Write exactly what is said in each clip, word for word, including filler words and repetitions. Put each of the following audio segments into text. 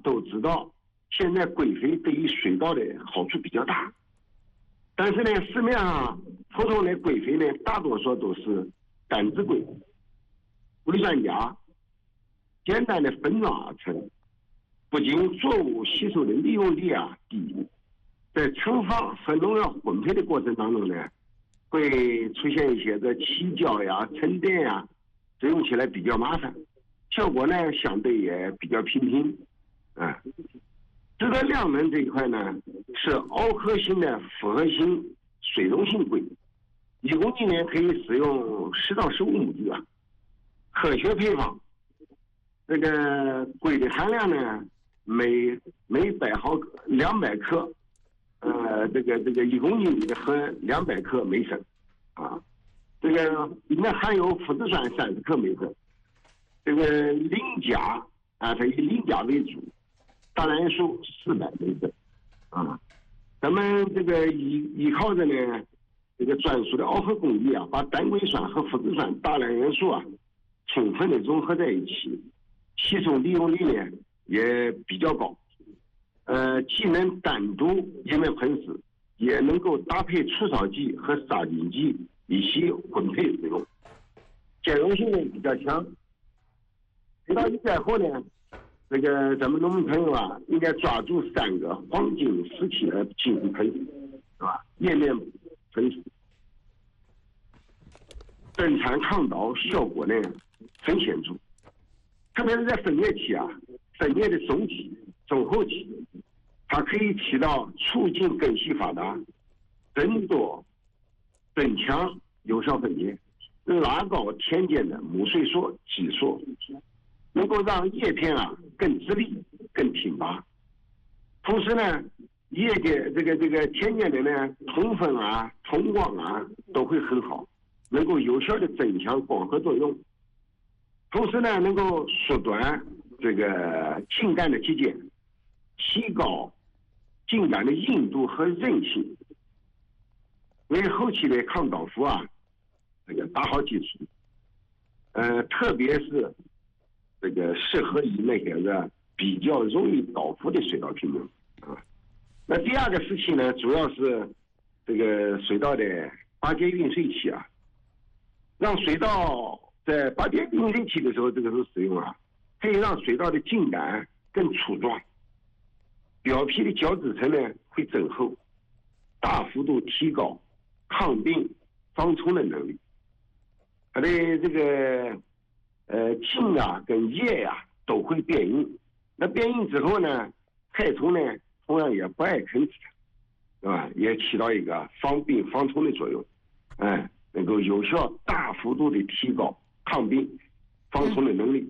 都知道，现在规肥对于水稻的好处比较大，但是呢，市面上普通的规肥呢，大多数都是单质硅、硅酸钾，简单的分装而成，不仅作物吸收的利用率啊低，在盛放和农药混配的过程当中呢，会出现一些这起胶呀、沉淀呀，使用起来比较麻烦，效果呢相对也比较平平，啊。值得量能这一块呢，是螯合型的复合型水溶性硅，一公斤呢可以使用十到十五亩地啊。科学配方，这个硅的含量呢，每每百毫克两百克，呃，这个这个一公斤里的和两百克每升，啊，这个里面含有腐殖酸三十克每升，这个磷钾啊，它以磷钾为主。大蓝素四百每升，啊，咱们这个依依靠着呢，这个专属的螯合工艺啊，把单硅酸和腐殖酸、大量元素啊，充分的融合在一起，吸收利用率呢也比较高，呃，既能单独叶面喷施，也能够搭配除草剂和杀菌剂一起混配使用，兼容性呢比较强。直到一代后呢。这个咱们农民朋友啊，应该抓住三个黄金时期的进行喷施，是吧？叶面喷施，增产抗倒效果呢很显著，特别是在分叶期啊，分叶的中期、中后期，它可以起到促进根系发达、增多、增强有效分叶、拉高田间的母水素、基数。能够让叶片啊更直立、更挺拔，同时呢，叶的这个这个田间的呢通风啊、通光啊都会很好，能够有效的增强光合作用，同时呢，能够缩短这个茎干的节间，提高茎干的硬度和韧性，为后期的抗倒伏啊这个打好基础。呃，特别是。这个适合于那些个比较容易倒伏的水稻品种啊。那第二个时期呢，主要是这个水稻的八节运水期啊，让水稻在八节运水期的时候，这个时候使用啊，可以让水稻的茎秆更粗壮，表皮的角质层呢会增厚，大幅度提高抗病防虫的能力。它的这个。呃，茎啊跟叶呀、啊、都会变硬，那变硬之后呢，害虫呢同样也不爱啃吃它，对吧？也起到一个防病防虫的作用，哎，能够有效大幅度的提高抗病防虫的能力。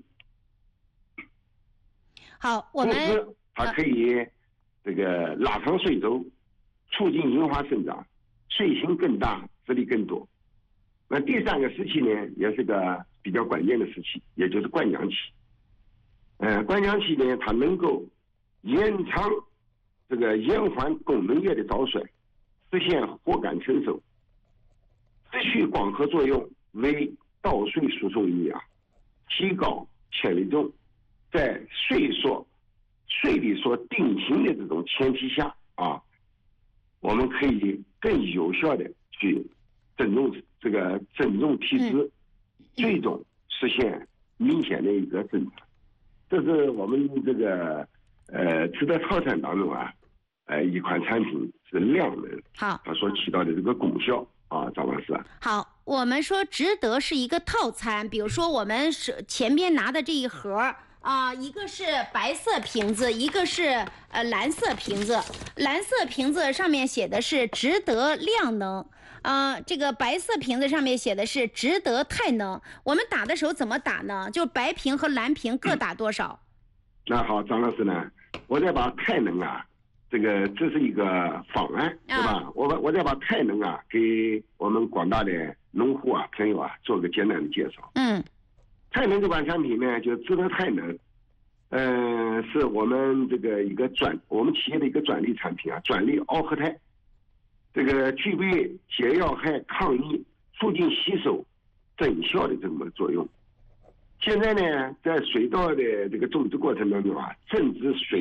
好，我们同时它可以这个拉长穗轴，促进银花生长，穗形更大，籽粒更多。那第三个时期呢，也是个比较关键的时期，也就是灌浆期。呃，灌浆期呢，它能够延长这个延缓功能叶的早衰，实现活感成熟，失去光合作用为稻穗输送液啊，提高千粒重，在穗所穗里所定型的这种前提下啊，我们可以更有效的去增重这个增重体质，嗯、最终实现明显的一个增长。这是我们这个呃值得套餐当中啊，呃一款产品是量能， 好，它所起到的这个功效啊，张老师。 好，我们说值得是一个套餐，比如说我们是前边拿的这一盒。啊，一个是白色瓶子，一个是呃蓝色瓶子。蓝色瓶子上面写的是值得量能，啊、呃，这个白色瓶子上面写的是值得太能。我们打的时候怎么打呢？就白瓶和蓝瓶各打多少？ 那好，张老师呢，我再把太能啊，这个这是一个方案，对吧？啊、我我再把太能啊给我们广大的农户啊朋友啊做个简单的介绍。 嗯。 太能这款产品呢，就值得太能，呃，是我们这个一个专，我们企业的一个专利产品啊，专利螯合肽，这个具备解药害、抗疫、促进吸收、增效的这么作用。现在呢，在水稻的这个种植过程当中啊，正值水